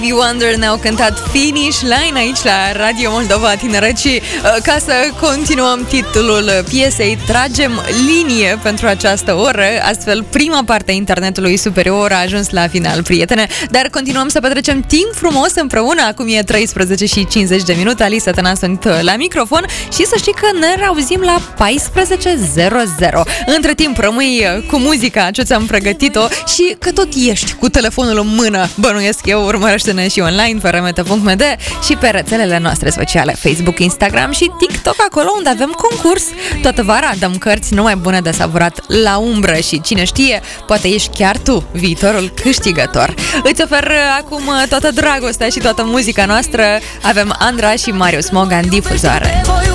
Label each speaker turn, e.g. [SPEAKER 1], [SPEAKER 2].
[SPEAKER 1] The Wonder ne-au cântat Finish Line aici la Radio Moldova Tineret și ca să continuăm titlul piesei, tragem linie pentru această oră, astfel prima parte a internetului superior a ajuns la final, prietene, dar continuăm să petrecem timp frumos împreună. Acum e 13 și 50 de minute, Alisa Tănan sunt la microfon și să știi că ne reauzim la 14.00. Între timp rămâi cu muzica ce ți-am pregătit-o și că tot ești cu telefonul în mână, bănuiesc eu, urmărește-ne și online pe remete.md și pe rețelele noastre sociale, Facebook, Instagram și TikTok, acolo unde avem concurs. Toată vara dăm cărți numai bune de savurat la umbră și cine știe, poate ești chiar tu viitorul câștigător. Îți ofer acum toată dragostea și toată muzica noastră. Avem Andra și Marius Moga în difuzoare.